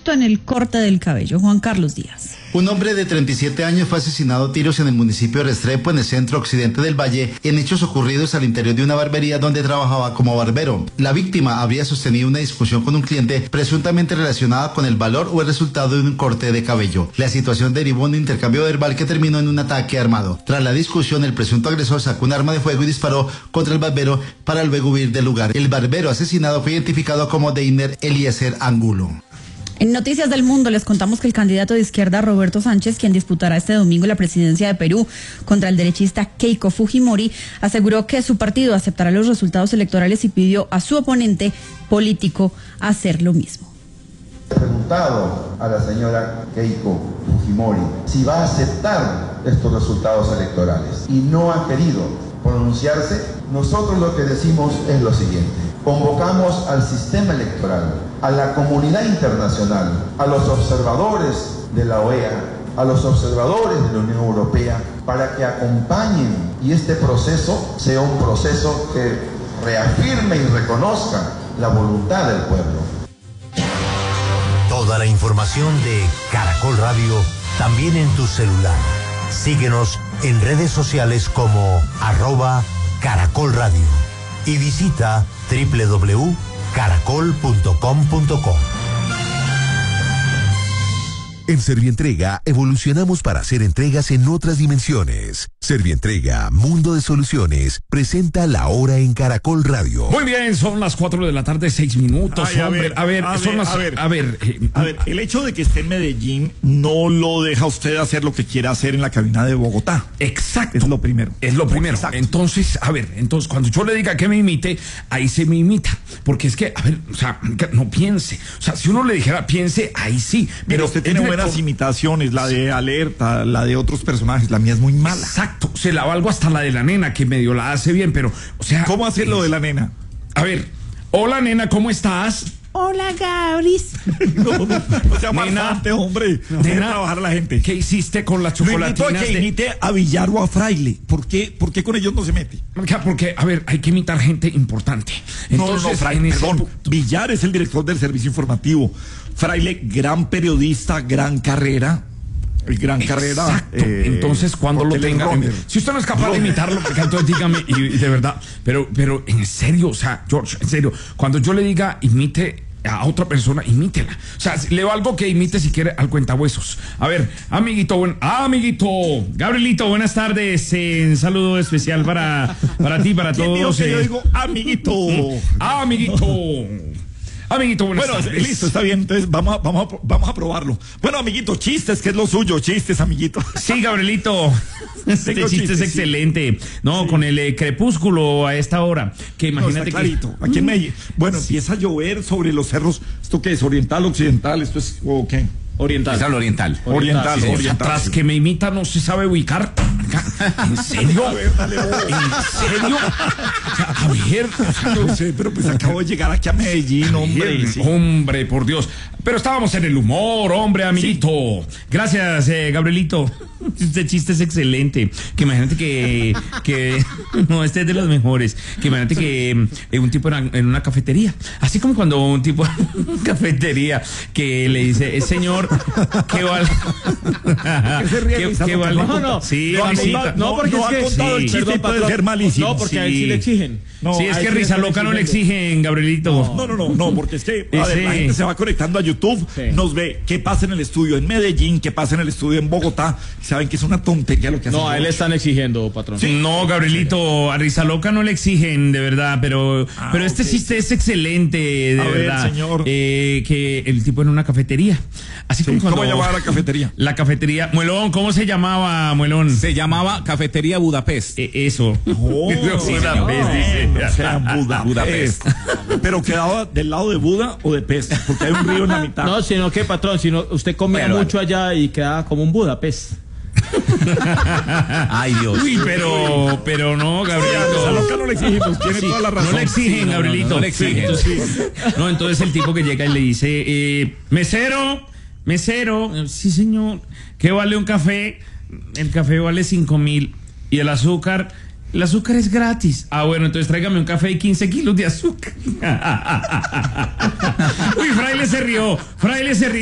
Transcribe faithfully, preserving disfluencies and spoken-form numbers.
justo en el corte del cabello. Juan Carlos Díaz. Un hombre de treinta y siete años fue asesinado a tiros en el municipio de Restrepo, en el centro occidente del Valle, en hechos ocurridos al interior de una barbería donde trabajaba como barbero. La víctima habría sostenido una discusión con un cliente presuntamente relacionada con el valor o el resultado de un corte de cabello. La situación derivó en un intercambio verbal que terminó en un ataque armado. Tras la discusión, el presunto agresor sacó un arma de fuego y disparó contra el barbero para luego huir del lugar. El barbero asesinado fue identificado como Deiner Eliezer Angulo. En Noticias del Mundo les contamos que el candidato de izquierda Roberto Sánchez, quien disputará este domingo la presidencia de Perú contra el derechista Keiko Fujimori, aseguró que su partido aceptará los resultados electorales y pidió a su oponente político hacer lo mismo. He preguntado a la señora Keiko Fujimori si va a aceptar estos resultados electorales y no ha querido pronunciarse. Nosotros lo que decimos es lo siguiente: convocamos al sistema electoral, a la comunidad internacional, a los observadores de la O E A, a los observadores de la Unión Europea, para que acompañen y este proceso sea un proceso que reafirme y reconozca la voluntad del pueblo. Toda la información de Caracol Radio también en tu celular. Síguenos en redes sociales como arroba Caracol Radio y visita doble u doble u doble u punto caracol punto com punto co. En Servientrega evolucionamos para hacer entregas en otras dimensiones. Servientrega, Mundo de Soluciones, presenta La Hora en Caracol Radio. Muy bien, son las cuatro de la tarde, seis minutos. Ay, a hombre, ver, a ver, a son ver, las, a ver, a ver, eh, a ver, el hecho de que esté en Medellín no lo deja usted hacer lo que quiera hacer en la cabina de Bogotá. Exacto. Es lo primero. Es lo primero. Exacto. Entonces, a ver, entonces cuando yo le diga que me imite, ahí se me imita. Porque es que, a ver, o sea, no piense. O sea, si uno le dijera piense, ahí sí. Pero Pero usted tiene buenas por... imitaciones, la de Alerta, la de otros personajes, la mía es muy mala. Exacto, se la valgo hasta la de la nena, que medio la hace bien, pero, o sea... ¿Cómo hace lo de la nena? A ver, hola nena, ¿cómo estás? Hola, Gabris. No, no, no sea malsante, hombre. No, Deje nena, trabajar a la gente. ¿Qué hiciste con las chocolatinas? Lo invito a que de... imite a Villar o a Fraile. ¿Por qué, ¿Por qué con ellos no se mete? Porque, a ver, hay que imitar gente importante. Entonces, no, no, no, Fraile, perdón. Punto... Villar es el director del servicio informativo. Fraile, gran periodista, gran carrera. El gran Exacto. carrera. Eh, entonces, cuando lo tenga. En, si usted no es capaz Romer. de imitarlo, porque entonces dígame, y, y de verdad, pero, pero en serio, o sea, George, en serio, cuando yo le diga imite a otra persona, imítela. O sea, le valgo que imite si quiere al cuentahuesos. A ver, amiguito, buen, ah, amiguito, Gabrielito, buenas tardes. Eh, un saludo especial para, para ti, para ¿Quién todos. Dijo que eh, yo digo amiguito. Ah, amiguito. Amiguito, buenas bueno, tardes. Listo, está bien, entonces vamos a, vamos, a, vamos a probarlo. Bueno, amiguito, chistes, que es lo suyo, chistes, amiguito. Sí, Gabrielito, este chiste chistes, es excelente. Sí. No, sí. Con el eh, crepúsculo a esta hora, que imagínate no, está clarito. Que... Aquí en Medellín, bueno, sí. Empieza a llover sobre los cerros. ¿Esto qué es? ¿Oriental, occidental? ¿Esto es o qué? Oriental. Es al oriental. Oriental, oriental. Sí, oriental. Tras sí. que me imita no se sabe ubicar. ¿En serio? A ver, dale, ¿En serio? O sea, a ver, o sea, no sé, pero pues acabo de llegar aquí a Medellín, hombre. Ver, sí. Hombre, por Dios. Pero estábamos en el humor, hombre, amiguito. Sí. Gracias, eh, Gabrielito. Este chiste es excelente. Que imagínate que, que no, este es de los mejores. Que imagínate que eh, un tipo en, en una cafetería. Así como cuando un tipo en una cafetería que le dice, señor, ¿qué vale? ¿Qué se ríe? ¿Qué, ¿qué vale? No, no. Sí, no, no, no, porque no, es que ha contado sí, el chiste, perdón, puede patrón, ser malísimo. No, porque sí. a él sí le exigen. No, sí, es que Risa Loca no le exigen, Gabrielito. No, no, no, no, porque es que a ver, la gente se va conectando a YouTube, sí. Nos ve qué pasa en el estudio en Medellín, qué pasa en el estudio en Bogotá, y saben que es una tontería lo que hacen. No, a él le están exigiendo, patrón. Sí. No, Gabrielito, a Risa Loca no le exigen, de verdad, pero, ah, pero este okay. chiste es excelente, de a verdad. Ver, señor. Eh, que el tipo en una cafetería. Así sí, como cuando, ¿cómo llamaba la cafetería? La cafetería, Muelón, ¿cómo se llamaba, Muelón? Se llamaba Cafetería Budapest. Eh, eso. Oh, sí, Budapest, dice. O sea, Buda, Budapest. Pero quedaba del lado de Buda o de Pest, porque hay un río en la mitad. No, sino que, patrón, sino usted comía bueno, mucho vale. allá y quedaba como un Budapest. Ay, Dios. Uy, pero, pero no, Gabrielito. A Loca no le exigimos, tiene sí, toda la razón. No le exigen, sí, no, Gabrielito. No, no le exigen. Entonces, no, entonces el tipo que llega y le dice, eh, mesero, mesero, sí señor, ¿qué vale un café? El café vale cinco mil. Y el azúcar, el azúcar es gratis. Ah, bueno, entonces tráigame un café y quince kilos de azúcar. Uy, Fraile se rió, Fraile se rió.